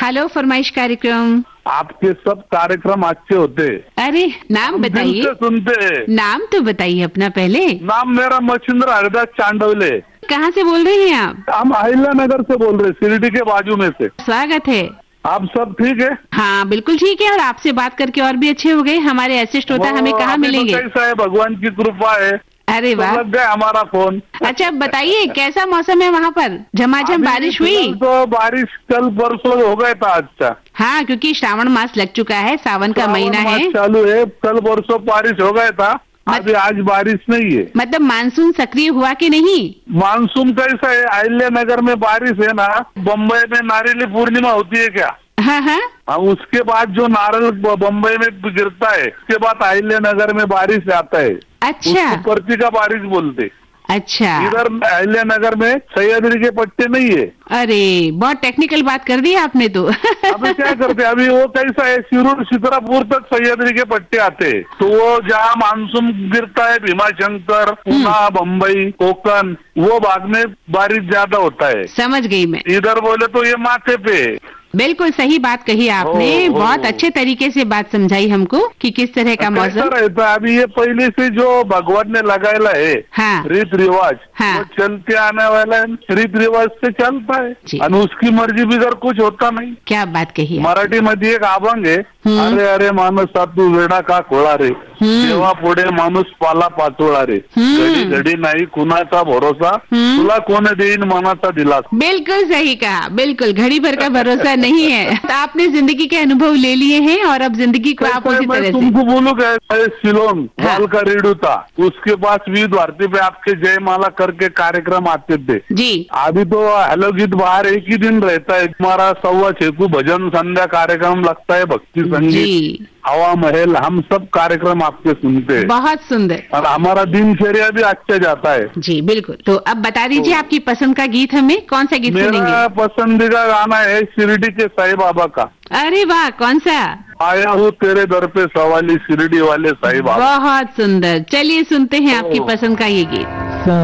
Hello फरमाइश कार्यक्रम। आपके सब कार्यक्रम अच्छे होते। अरे नाम बताइए। सुनते। नाम तो बताइए अपना पहले। नाम मेरा मच्छिंद्र हरिदास चांडवले। कहाँ से बोल रहे हैं आप? हम अहिल्या नगर से बोल रहे, शिरडी के बाजू में से। स्वागत है। आप सब ठीक है? हाँ बिल्कुल ठीक है, और आपसे बात करके और भी अच्छे हो गए। हमारे ऐसे श्रोता हमें कहाँ मिलेंगे? कैसा है, भगवान की कृपा है। अरे वाह, लग गया हमारा फोन। अच्छा बताइए कैसा मौसम है वहाँ पर? झमाझम बारिश हुई? तो बारिश कल परसों हो गया था। अच्छा हाँ, क्योंकि श्रावण मास लग चुका है, सावन का महीना है, चालू है। कल परसों बारिश हो गया था, अभी आज बारिश नहीं है। मतलब मानसून सक्रिय हुआ कि नहीं? मानसून कैसा है, अहिल्या नगर में बारिश है ना। बम्बई में नारियल पूर्णिमा होती है क्या? हाँ हाँ। उसके बाद जो नारियल बम्बई में गिरता है, उसके बाद अहिल्या नगर में बारिश आता है। अच्छा, पर्ची का बारिश बोलते। अच्छा, इधर अहिल्या नगर में सह्याद्री के पट्टे नहीं है। अरे बहुत टेक्निकल बात कर दी आपने तो। अभी क्या करते, अभी वो कैसा है, शिरूर सितरापुर तक सह्याद्री के पट्टे आते, तो वो जहाँ मानसून गिरता है, भीमाशंकर, पूना, बम्बई, कोकण, वो भाग में बारिश ज्यादा होता है। समझ गई मैं। इधर बोले तो ये माथे पे। बिल्कुल सही बात कही आपने। बहुत अच्छे तरीके से बात समझाई हमको कि किस तरह का मौसम रहता है। अभी ये पहले से जो भगवान ने लगाया है, हाँ, रीत रिवाज, हाँ, वो चलते आने वाला रीत रिवाज से चलता है, और उसकी मर्जी बिगर कुछ होता नहीं। क्या बात कही। मराठी मध्ये एक अभंग आहे, अरे अरे माणसा तू वेडा का खोळा रे, तेव्हा पुढे माणूस पाला पाचोळा रे, घडी घडी नाही कुणाचा भरोसा, तुला कोण देईन मनाचा दिलासा। बिल्कुल सही कहा, बिल्कुल घड़ी भर का भरोसा नहीं है। तो आपने जिंदगी के अनुभव ले लिए हैं और अब जिंदगी को आप उसी तरह से। तुमको बोलू क्या, शिलोंग बाल का रेडियो था, उसके पास विविध भारती पे आपके जयमाला करके कार्यक्रम आते थे जी। अभी तो हेलो गीत बाहर एक ही दिन रहता है हमारा, 6:15 को भजन संध्या कार्यक्रम लगता है, भक्ति संगीत, हवा महल, हम सब कार्यक्रम आपके सुनते हैं। बहुत सुंदर। और हमारा दिनचर्या भी अच्छा जाता है। जी बिल्कुल। तो अब बता दीजिए आपकी पसंद का गीत हमें, कौन सा गीत सुनेंगे? मेरा पसंदीदा गाना है शिरडी के साईं बाबा का। अरे वाह, कौन सा? आया हूँ तेरे दर पे सवाली, शिरडी वाले साईं बाबा। बहुत सुंदर। चलिए सुनते हैं आपकी पसंद का ये गीत।